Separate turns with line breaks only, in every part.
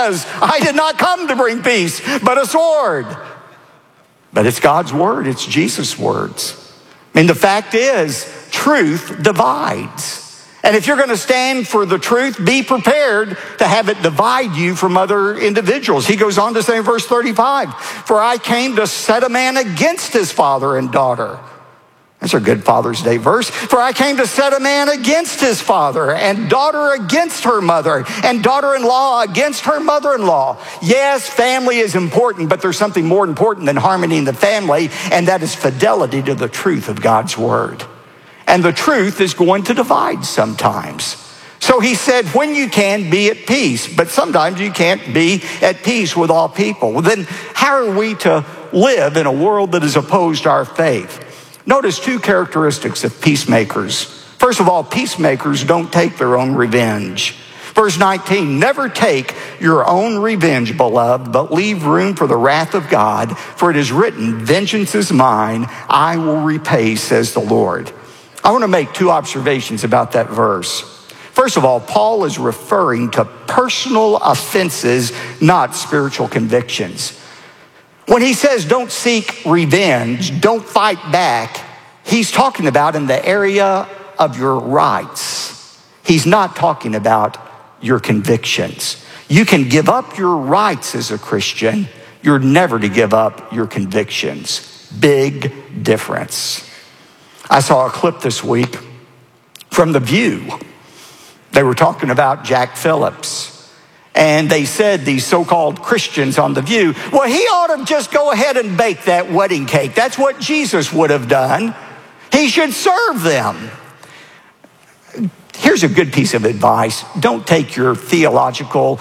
says, I did not come to bring peace, but a sword. But it's God's word. It's Jesus' words. I mean, the fact is, truth divides. And if you're going to stand for the truth, be prepared to have it divide you from other individuals. He goes on to say in verse 35, for I came to set a man against his father and daughter. That's a good Father's Day verse. For I came to set a man against his father, and daughter against her mother, and daughter-in-law against her mother-in-law. Yes, family is important, but there's something more important than harmony in the family, and that is fidelity to the truth of God's word. And the truth is going to divide sometimes. So he said, when you can, be at peace. But sometimes you can't be at peace with all people. Well, then how are we to live in a world that is opposed to our faith? Notice two characteristics of peacemakers. First of all, peacemakers don't take their own revenge. Verse 19, never take your own revenge, beloved, but leave room for the wrath of God. For it is written, vengeance is mine, I will repay, says the Lord. I want to make two observations about that verse. First of all, Paul is referring to personal offenses, not spiritual convictions. When he says don't seek revenge, don't fight back, he's talking about in the area of your rights. He's not talking about your convictions. You can give up your rights as a Christian. You're never to give up your convictions. Big difference. I saw a clip this week from The View. They were talking about Jack Phillips. And they said, these so-called Christians on The View, well, he ought to just go ahead and bake that wedding cake. That's what Jesus would have done. He should serve them. Here's a good piece of advice. Don't take your theological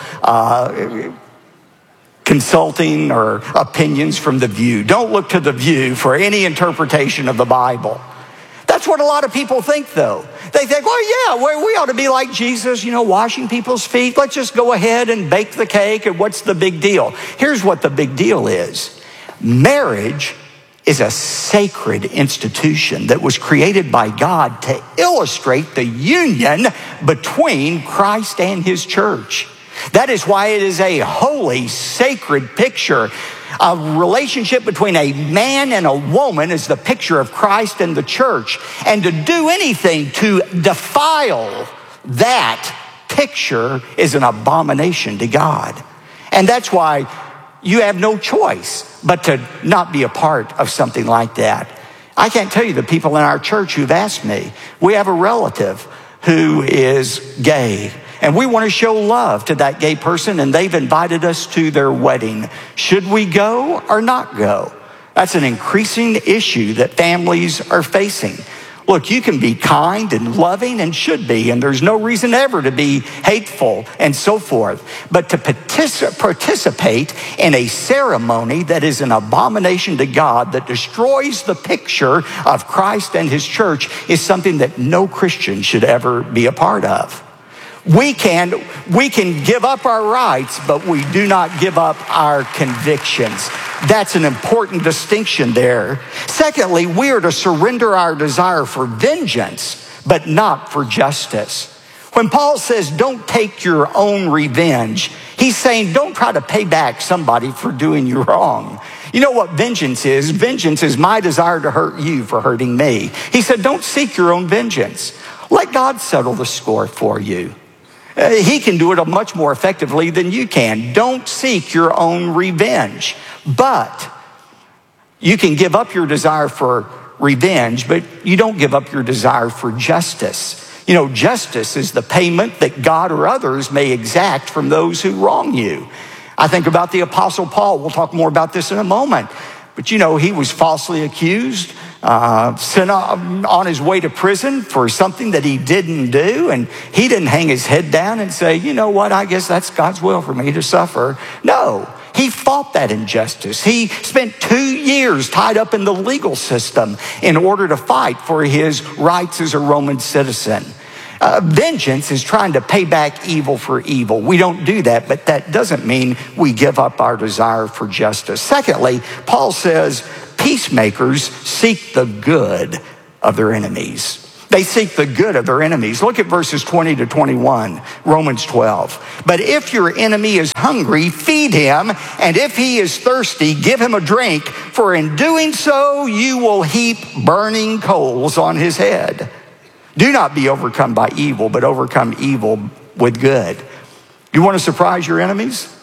consulting or opinions from The View. Don't look to The View for any interpretation of the Bible. That's what a lot of people think, though. They think, well, yeah, we ought to be like Jesus, washing people's feet. Let's just go ahead and bake the cake, and what's the big deal? Here's what the big deal is. Marriage is a sacred institution that was created by God to illustrate the union between Christ and his church. That is why it is a holy, sacred picture. A relationship between a man and a woman is the picture of Christ and the church. And to do anything to defile that picture is an abomination to God. And that's why you have no choice but to not be a part of something like that. I can't tell you the people in our church who've asked me. We have a relative who is gay, and we want to show love to that gay person, and they've invited us to their wedding. Should we go or not go? That's an increasing issue that families are facing. Look, you can be kind and loving and should be, and there's no reason ever to be hateful and so forth. But to participate in a ceremony that is an abomination to God, that destroys the picture of Christ and his church, is something that no Christian should ever be a part of. We can give up our rights, but we do not give up our convictions. That's an important distinction there. Secondly, we are to surrender our desire for vengeance, but not for justice. When Paul says, don't take your own revenge, he's saying, don't try to pay back somebody for doing you wrong. You know what vengeance is? Vengeance is my desire to hurt you for hurting me. He said, don't seek your own vengeance. Let God settle the score for you. He can do it much more effectively than you can. Don't seek your own revenge. But you can give up your desire for revenge, but you don't give up your desire for justice. Justice is the payment that God or others may exact from those who wrong you. I think about the Apostle Paul. We'll talk more about this in a moment. But he was falsely accused, sent on his way to prison for something that he didn't do. And he didn't hang his head down and say, you know what, I guess that's God's will for me to suffer. No, he fought that injustice. He spent 2 years tied up in the legal system in order to fight for his rights as a Roman citizen. Vengeance is trying to pay back evil for evil. We don't do that, but that doesn't mean we give up our desire for justice. Secondly, Paul says peacemakers seek the good of their enemies. They seek the good of their enemies. Look at verses 20 to 21, Romans 12. But if your enemy is hungry, feed him, and if he is thirsty, give him a drink, for in doing so you will heap burning coals on his head. Do not be overcome by evil, but overcome evil with good. You want to surprise your enemies?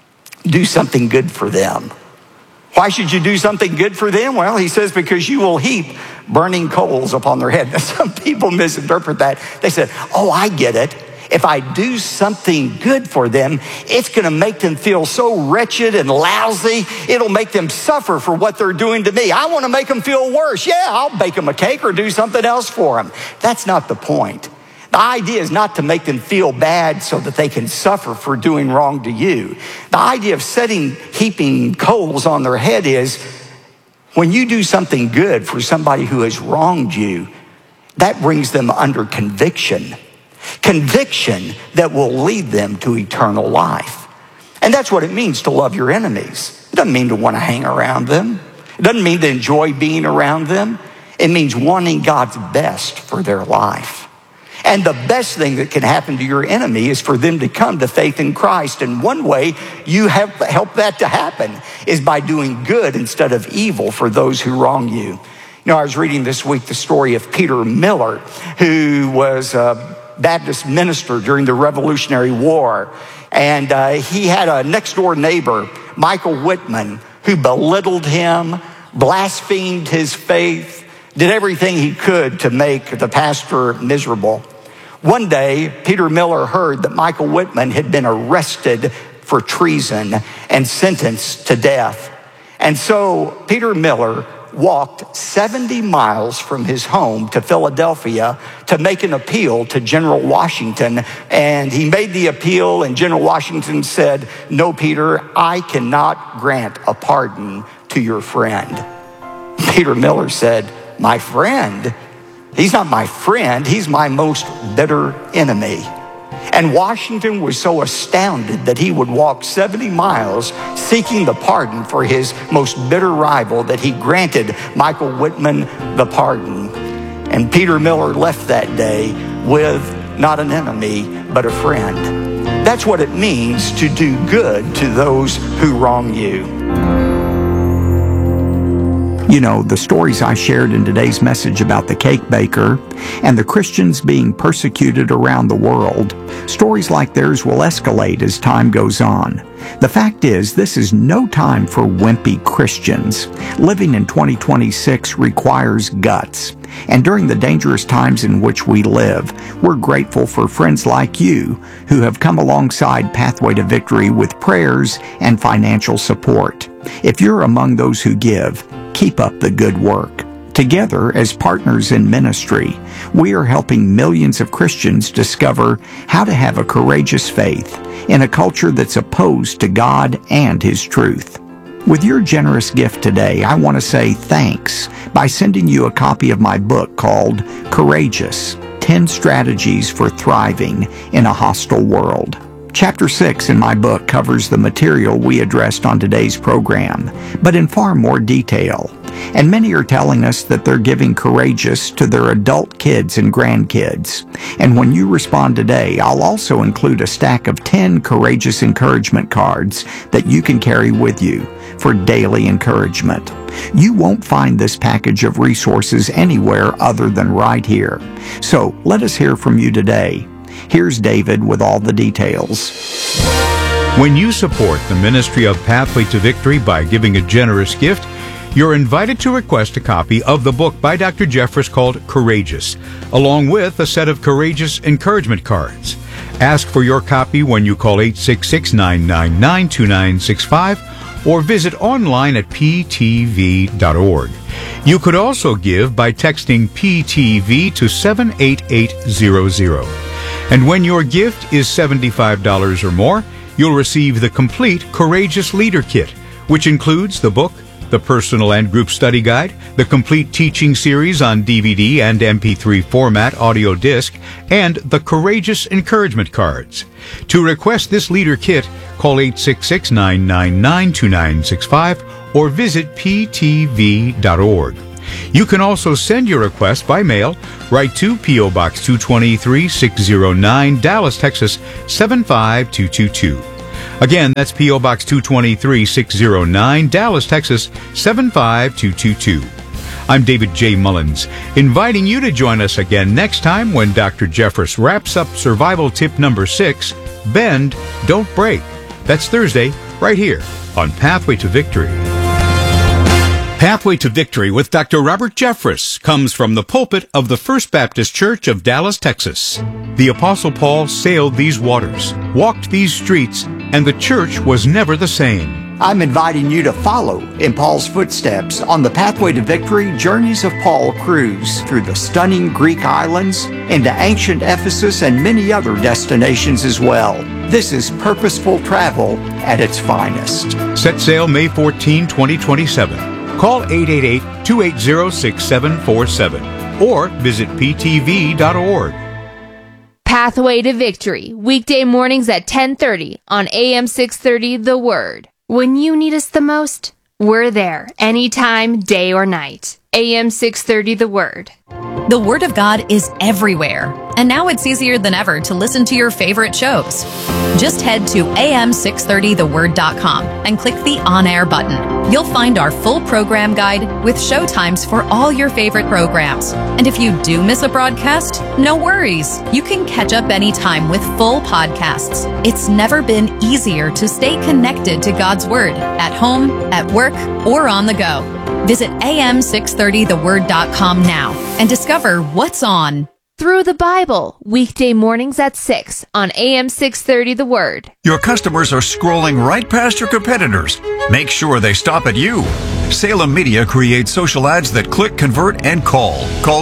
Do something good for them. Why should you do something good for them? Well, he says, because you will heap burning coals upon their head. Now, some people misinterpret that. They said, oh, I get it. If I do something good for them, it's going to make them feel so wretched and lousy. It'll make them suffer for what they're doing to me. I want to make them feel worse. Yeah, I'll bake them a cake or do something else for them. That's not the point. The idea is not to make them feel bad so that they can suffer for doing wrong to you. The idea of heaping coals on their head is when you do something good for somebody who has wronged you, that brings them under conviction. Conviction that will lead them to eternal life. And that's what it means to love your enemies. It doesn't mean to want to hang around them. It doesn't mean to enjoy being around them. It means wanting God's best for their life. And the best thing that can happen to your enemy is for them to come to faith in Christ. And one way you help that to happen is by doing good instead of evil for those who wrong you. You know, I was reading this week the story of Peter Miller, who was a Baptist minister during the Revolutionary War. And he had a next door neighbor, Michael Whitman, who belittled him, blasphemed his faith, did everything he could to make the pastor miserable. One day, Peter Miller heard that Michael Whitman had been arrested for treason and sentenced to death. And so Peter Miller walked 70 miles from his home to Philadelphia to make an appeal to General Washington. And he made the appeal, and General Washington said, "No, Peter, I cannot grant a pardon to your friend." Peter Miller said, "My friend? He's not my friend. He's my most bitter enemy." And Washington was so astounded that he would walk 70 miles seeking the pardon for his most bitter rival that he granted Michael Whitman the pardon. And Peter Miller left that day with not an enemy, but a friend. That's what it means to do good to those who wrong you. You know, the stories I shared in today's message about the cake baker and the Christians being persecuted around the world, stories like theirs will escalate as time goes on. The fact is, this is no time for wimpy Christians. Living in 2026 requires guts. And during the dangerous times in which we live, we're grateful for friends like you who have come alongside Pathway to Victory with prayers and financial support. If you're among those who give, keep up the good work. Together, as partners in ministry, we are helping millions of Christians discover how to have a courageous faith in a culture that's opposed to God and His truth. With your generous gift today, I want to say thanks by sending you a copy of my book called Courageous: 10 Strategies for Thriving in a Hostile World. Chapter 6 in my book covers the material we addressed on today's program, but in far more detail. And many are telling us that they're giving Courageous to their adult kids and grandkids. And when you respond today, I'll also include a stack of 10 Courageous encouragement cards that you can carry with you for daily encouragement. You won't find this package of resources anywhere other than right here. So let us hear from you today. Here's David with all the details.
When you support the ministry of Pathway to Victory by giving a generous gift, you're invited to request a copy of the book by Dr. Jeffress called Courageous, along with a set of Courageous encouragement cards. Ask for your copy when you call 866-999-2965 or visit online at ptv.org. You could also give by texting PTV to 78800. And when your gift is $75 or more, you'll receive the complete Courageous Leader Kit, which includes the book, the personal and group study guide, the complete teaching series on DVD and MP3 format audio disc, and the Courageous encouragement cards. To request this Leader Kit, call 866-999-2965 or visit ptv.org. You can also send your request by mail. Write to P.O. Box 223, 609, Dallas, Texas 75222. Again, that's P.O. Box 223, 609, Dallas, Texas 75222. I'm David J. Mullins, inviting you to join us again next time when Dr. Jeffress wraps up survival tip number 6, Bend, Don't Break. That's Thursday, right here on Pathway to Victory. Pathway to Victory with Dr. Robert Jeffress comes from the pulpit of the First Baptist Church of Dallas, Texas. The Apostle Paul sailed these waters, walked these streets, and the church was never the same.
I'm inviting you to follow in Paul's footsteps on the Pathway to Victory Journeys of Paul cruise through the stunning Greek islands, into ancient Ephesus, and many other destinations as well. This is purposeful travel at its finest.
Set sail May 14, 2027. Call 888-280-6747 or visit ptv.org.
Pathway to Victory, weekday mornings at 10:30 on AM 630 The Word. When you need us the most, we're there, anytime, day or night. AM 630 The Word.
The Word of God is everywhere, and now it's easier than ever to listen to your favorite shows. Just head to am630theword.com and click the on-air button. You'll find our full program guide with show times for all your favorite programs. And if you do miss a broadcast, no worries. You can catch up anytime with full podcasts. It's never been easier to stay connected to God's Word at home, at work, or on the go. Visit am630theword.com now and discover what's on.
Through the Bible, weekday mornings at 6 on AM 630 The Word.
Your customers are scrolling right past your competitors. Make sure they stop at you. Salem Media creates social ads that click, convert, and call. Call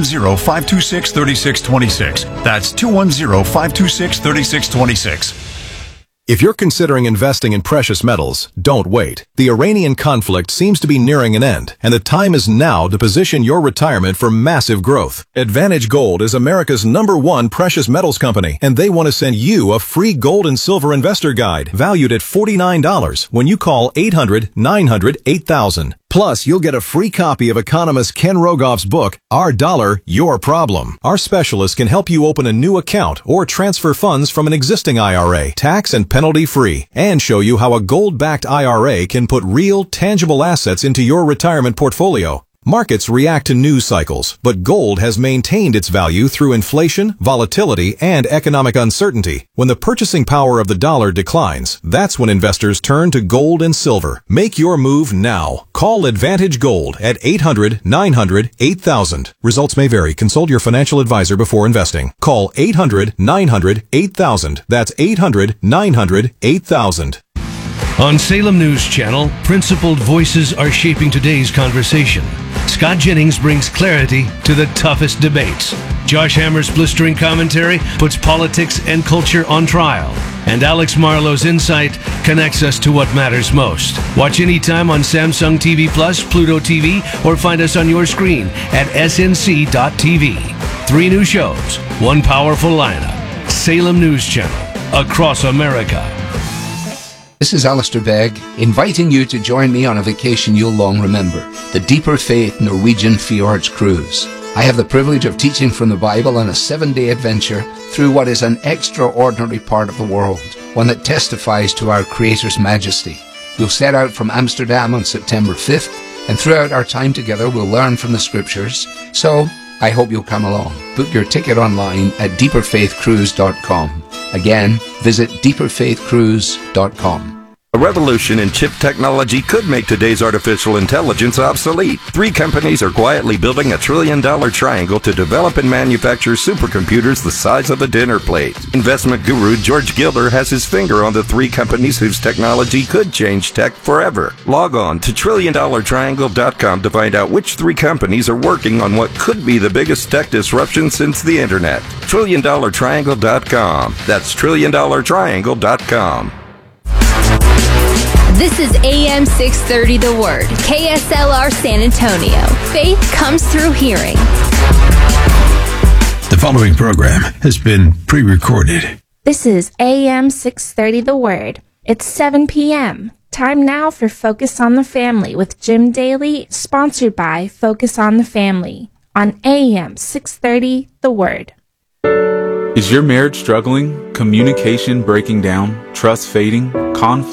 210-526-3626. That's 210-526-3626.
If you're considering investing in precious metals, don't wait. The Iranian conflict seems to be nearing an end, and the time is now to position your retirement for massive growth. Advantage Gold is America's #1 precious metals company, and they want to send you a free gold and silver investor guide valued at $49 when you call 800-900-8000. Plus, you'll get a free copy of economist Ken Rogoff's book, Our Dollar, Your Problem. Our specialist can help you open a new account or transfer funds from an existing IRA, tax and penalty-free, and show you how a gold-backed IRA can put real, tangible assets into your retirement portfolio. Markets react to news cycles, but gold has maintained its value through inflation, volatility, and economic uncertainty. When the purchasing power of the dollar declines, that's when investors turn to gold and silver. Make your move now. Call Advantage Gold at 800-900-8000. Results may vary. Consult your financial advisor before investing. Call 800-900-8000. That's 800-900-8000.
On Salem News Channel, principled voices are shaping today's conversation. Scott Jennings brings clarity to the toughest debates. Josh Hammer's blistering commentary puts politics and culture on trial. And Alex Marlowe's insight connects us to what matters most. Watch anytime on Samsung TV Plus, Pluto TV, or find us on your screen at snc.tv. 3 new shows, 1 powerful lineup. Salem News Channel, across America.
This is Alistair Begg, inviting you to join me on a vacation you'll long remember, the Deeper Faith Norwegian Fjords Cruise. I have the privilege of teaching from the Bible on a 7-day adventure through what is an extraordinary part of the world, one that testifies to our Creator's majesty. We'll set out from Amsterdam on September 5th, and throughout our time together we'll learn from the Scriptures. So, I hope you'll come along. Book your ticket online at deeperfaithcruise.com. Again, visit deeperfaithcruise.com.
A revolution in chip technology could make today's artificial intelligence obsolete. 3 companies are quietly building a $1 trillion triangle to develop and manufacture supercomputers the size of a dinner plate. Investment guru George Gilder has his finger on the 3 companies whose technology could change tech forever. Log on to TrillionDollarTriangle.com to find out which 3 companies are working on what could be the biggest tech disruption since the internet. TrillionDollarTriangle.com. That's TrillionDollarTriangle.com.
This is AM 630 The Word, KSLR San Antonio. Faith comes through hearing.
The following program has been pre-recorded.
This is AM 630 The Word,
It's 7 p.m. Time now for Focus on the Family with Jim Daly, sponsored by Focus on the Family on AM 630, The Word.
Is your marriage struggling? Communication breaking down? Trust fading? Conflict?